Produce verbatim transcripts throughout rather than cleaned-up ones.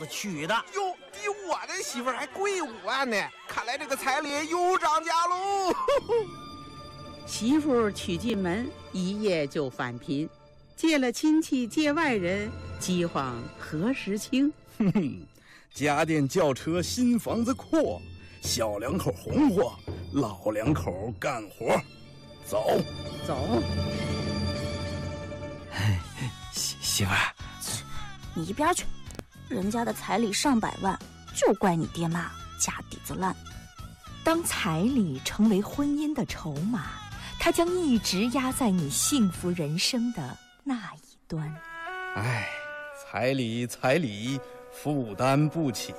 娶的。 哟，比我的媳妇儿还贵五万呢！看来这个彩礼又涨价喽。 媳妇娶进门，一夜就返贫，借了亲戚借外人，饥荒何时清？ 哼哼，家电轿车新房子阔，小两口红火，老两口干活。走走。 媳媳妇儿， 你一边去！人家的彩礼上百万，就怪你爹妈家底子烂。 当彩礼成为婚姻的筹码，它将一直压在你幸福人生的那一端。 哎，彩礼彩礼，负担不起。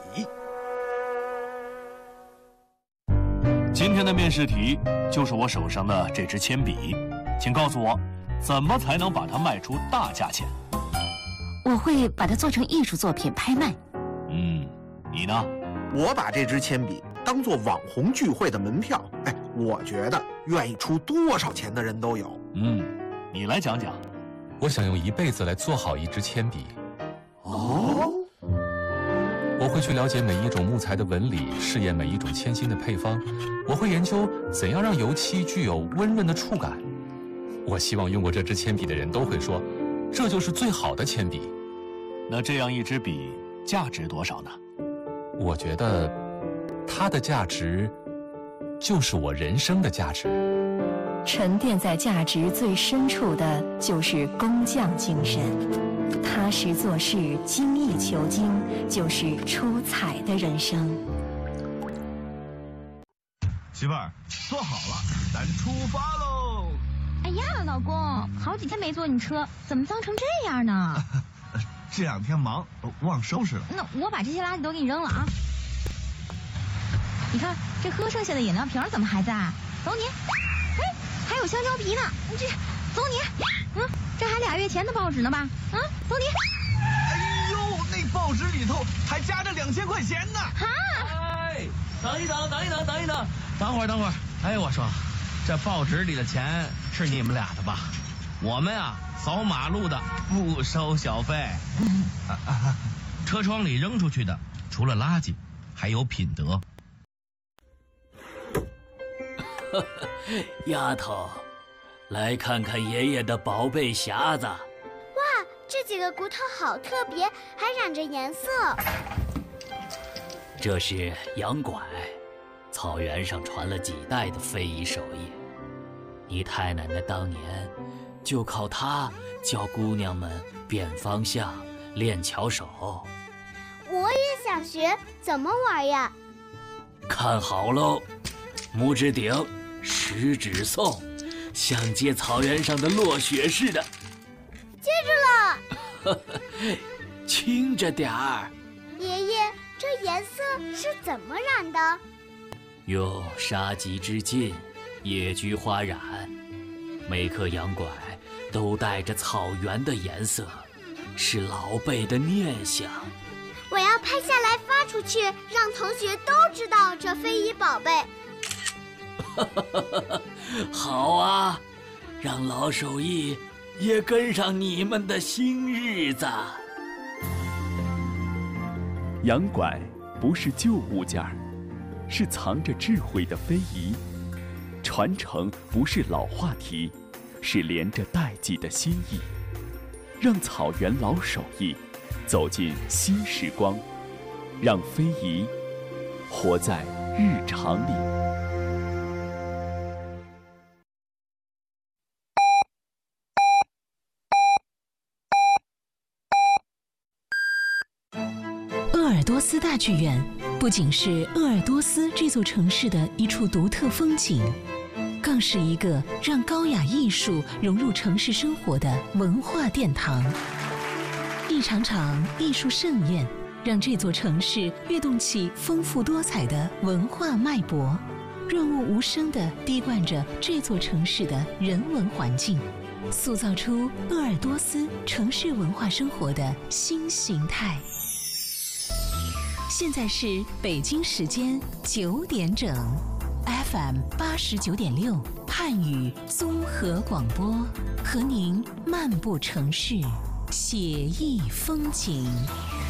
今天的面试题就是我手上的这支铅笔，请告诉我，怎么才能把它卖出大价钱？ 我会把它做成艺术作品拍卖。 嗯，你呢？ 我把这支铅笔当做网红聚会的门票，哎，我觉得愿意出多少钱的人都有。 嗯，你来讲讲。 我想用一辈子来做好一支铅笔。 哦。 我会去了解每一种木材的纹理，试验每一种铅芯的配方。我会研究怎样让油漆具有温润的触感。我希望用过这支铅笔的人都会说，这就是最好的铅笔。 那这样一支笔价值多少呢？ 我觉得它的价值就是我人生的价值。 沉淀在价值最深处的就是工匠精神，踏实做事，精益求精，就是出彩的人生。 媳妇儿，坐好了，咱出发喽！ 哎呀，老公，好几天没坐你车，怎么脏成这样呢？ 这两天忙，忘收拾了。 那我把这些垃圾都给你扔了啊！你看这喝剩下的饮料瓶怎么还在？走你！哎，还有香蕉皮呢，这走你！嗯，这还俩月前的报纸呢吧？啊，走你！ 哎呦，那报纸里头还夹着两千块钱呢！ 哈！ 哎，等一等，等一等，等一等，等会儿，等会儿。哎，我说，这报纸里的钱是你们俩的吧？我们啊，扫马路的不收小费。啊啊、车窗里扔出去的，除了垃圾，还有品德。 丫头，来看看爷爷的宝贝匣子。 哇，这几个骨头好特别，还染着颜色。 这是羊拐，草原上传了几代的非遗手艺。你太奶奶当年就靠它教姑娘们辨方向、练巧手。 我也想学，怎么玩呀？ 看好喽，拇指顶，食指送，像接草原上的落雪似的。 接住了。 轻着点儿。 爷爷，这颜色是怎么染的？ 用杀鸡之劲，野菊花染。每颗羊拐都带着草原的颜色，是老辈的念想。 我要拍下来发出去，让同学都知道这非遗宝贝。 好啊，让老手艺也跟上你们的新日子。 羊拐不是旧物件儿，是藏着智慧的非遗；传承不是老话题，是连着代际的心意。让草原老手艺走进新时光，让非遗活在日常里。 鄂尔多斯大剧院不仅是鄂尔多斯这座城市的一处独特风景，更是一个让高雅艺术融入城市生活的文化殿堂。一场场艺术盛宴，让这座城市跃动起丰富多彩的文化脉搏，润物无声地滴灌着这座城市的人文环境，塑造出鄂尔多斯城市文化生活的新形态。现在是北京时间九点整 ，F M 八十九点六汉语综合广播，和您漫步城市，写意风景。